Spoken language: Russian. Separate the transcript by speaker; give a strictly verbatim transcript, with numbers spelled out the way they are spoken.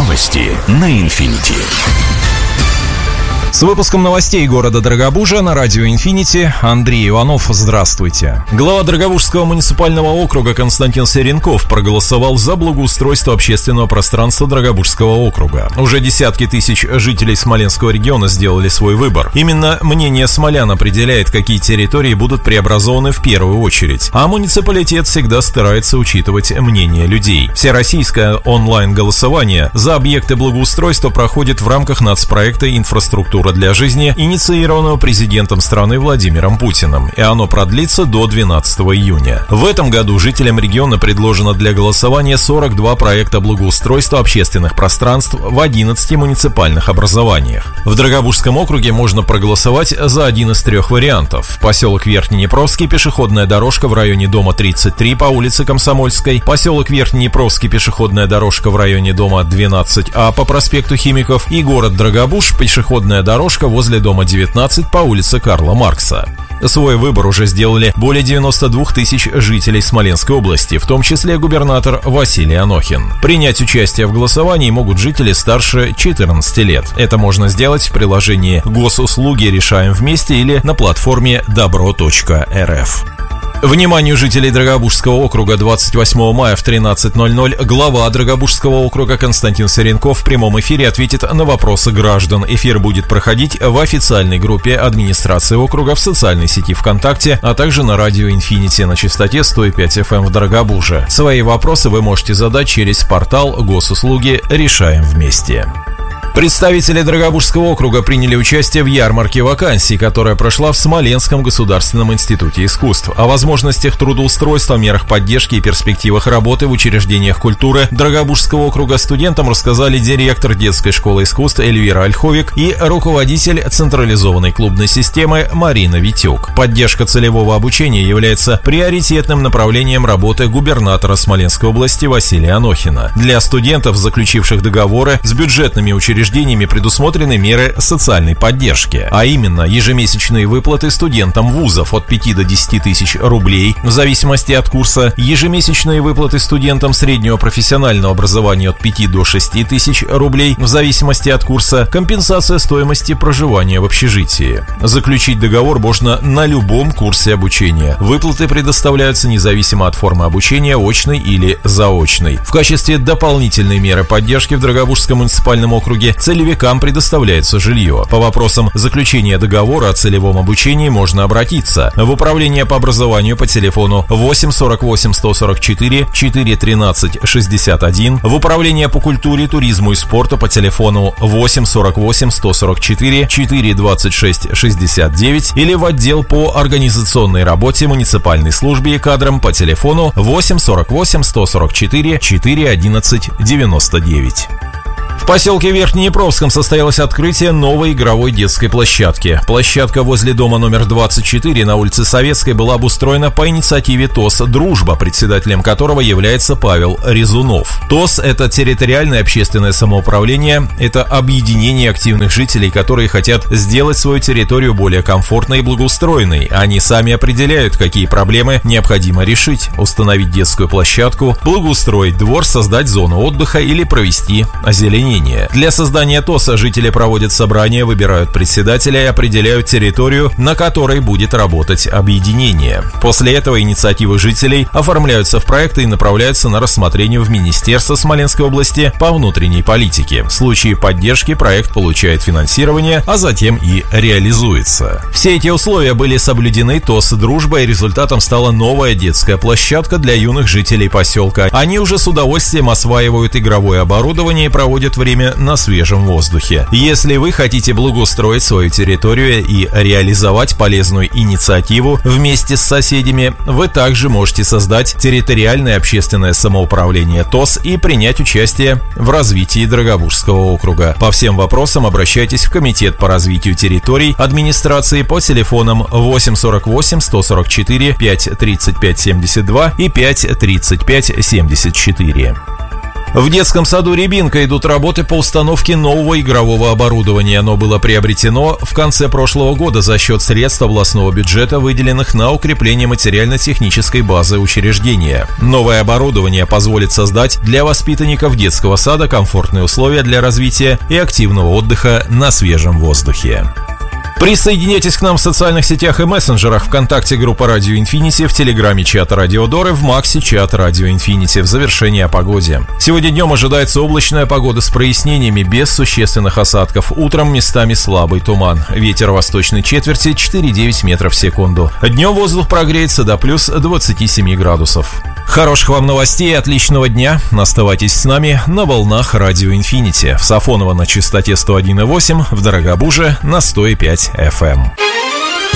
Speaker 1: Новости на Инфинити.
Speaker 2: С выпуском новостей города Дорогобужа на радио «Инфинити» Андрей Иванов. Здравствуйте. Глава Дорогобужского муниципального округа Константин Серенков проголосовал за благоустройство общественного пространства Дорогобужского округа. Уже десятки тысяч жителей Смоленского региона сделали свой выбор. Именно мнение смолян определяет, какие территории будут преобразованы в первую очередь. А муниципалитет всегда старается учитывать мнение людей. Всероссийское онлайн-голосование за объекты благоустройства проходит в рамках нацпроекта «Инфраструктура для жизни», инициированного президентом страны Владимиром Путиным, и оно продлится до двенадцатого июня. В этом году жителям региона предложено для голосования сорок два проекта благоустройства общественных пространств в одиннадцати муниципальных образованиях. В Дорогобужском округе можно проголосовать за один из трех вариантов. Поселок Верхнеднепровский, пешеходная дорожка в районе дома тридцать три по улице Комсомольской, поселок Верхнеднепровский, пешеходная дорожка в районе дома двенадцать А по проспекту Химиков и город Дорогобуж, пешеходная дорожка Дорожка возле дома девятнадцать по улице Карла Маркса. Свой выбор уже сделали более девяноста двух тысяч жителей Смоленской области, в том числе губернатор Василий Анохин. Принять участие в голосовании могут жители старше четырнадцати лет. Это можно сделать в приложении «Госуслуги. Решаем вместе» или на платформе добро точка эр эф. Вниманию жителей Дорогобужского округа двадцать восьмого мая в тринадцать ноль ноль глава Дорогобужского округа Константин Серенков в прямом эфире ответит на вопросы граждан. Эфир будет проходить в официальной группе администрации округа в социальной сети ВКонтакте, а также на радио «Инфинити» на частоте сто пять эф эм в Дорогобуже. Свои вопросы вы можете задать через портал «Госуслуги. Решаем вместе». Представители Дорогобужского округа приняли участие в ярмарке вакансий, которая прошла в Смоленском государственном институте искусств. О возможностях трудоустройства, мерах поддержки и перспективах работы в учреждениях культуры Дорогобужского округа студентам рассказали директор детской школы искусств Эльвира Ольховик и руководитель централизованной клубной системы Марина Витюк. Поддержка целевого обучения является приоритетным направлением работы губернатора Смоленской области Василия Анохина. Для студентов, заключивших договоры с бюджетными учреждениями, предусмотрены меры социальной поддержки, а именно ежемесячные выплаты студентам вузов от пяти до десяти тысяч рублей в зависимости от курса, ежемесячные выплаты студентам среднего профессионального образования от пяти до шести тысяч рублей в зависимости от курса, компенсация стоимости проживания в общежитии. Заключить договор можно на любом курсе обучения. Выплаты предоставляются независимо от формы обучения, очной или заочной. В качестве дополнительной меры поддержки в Дорогобужском муниципальном округе целевикам предоставляется жилье. По вопросам заключения договора о целевом обучении можно обратиться в управление по образованию по телефону восемь сорок восемь сто сорок четыре четыре тринадцать шестьдесят один, в управление по культуре, туризму и спорту по телефону восемь сорок восемь сто сорок четыре четыре двадцать шесть шестьдесят девять или в отдел по организационной работе, муниципальной службе и кадрам по телефону восемь сорок восемь сто сорок четыре четыре одиннадцать девяносто девять. В поселке Верхнеднепровском состоялось открытие новой игровой детской площадки. Площадка возле дома номер двадцать четыре на улице Советской была обустроена по инициативе ТОС «Дружба», председателем которого является Павел Резунов. ТОС – это территориальное общественное самоуправление, это объединение активных жителей, которые хотят сделать свою территорию более комфортной и благоустроенной. Они сами определяют, какие проблемы необходимо решить: установить детскую площадку, благоустроить двор, создать зону отдыха или провести озеленение. Для создания ТОСа жители проводят собрания, выбирают председателя и определяют территорию, на которой будет работать объединение. После этого инициативы жителей оформляются в проекты и направляются на рассмотрение в Министерство Смоленской области по внутренней политике. В случае поддержки проект получает финансирование, а затем и реализуется. Все эти условия были соблюдены ТОС «Дружба», и результатом стала новая детская площадка для юных жителей поселка. Они уже с удовольствием осваивают игровое оборудование и проводят время на свежем воздухе. Если вы хотите благоустроить свою территорию и реализовать полезную инициативу вместе с соседями, вы также можете создать территориальное общественное самоуправление ТОС и принять участие в развитии Дорогобужского округа. По всем вопросам обращайтесь в Комитет по развитию территорий администрации по телефонам восемь сорок восемь сто сорок четыре пять тридцать пять семьдесят два и пять тридцать пять семьдесят четыре. В детском саду «Рябинка» идут работы по установке нового игрового оборудования. Оно было приобретено в конце прошлого года за счет средств областного бюджета, выделенных на укрепление материально-технической базы учреждения. Новое оборудование позволит создать для воспитанников детского сада комфортные условия для развития и активного отдыха на свежем воздухе. Присоединяйтесь к нам в социальных сетях и мессенджерах: ВКонтакте группа Радио Инфинити, в Телеграме чат Радио Доры, в Максе чат Радио Инфинити. В завершении о погоде. Сегодня днем ожидается облачная погода с прояснениями, без существенных осадков. Утром местами слабый туман. Ветер восточной четверти четыре-девять метров в секунду. Днем воздух прогреется до плюс двадцати семи градусов. Хороших вам новостей и отличного дня. Оставайтесь с нами на волнах Радио Инфинити. В Сафоново на частоте сто один и восемь, в Дорогобуже на сто и пять эф эм.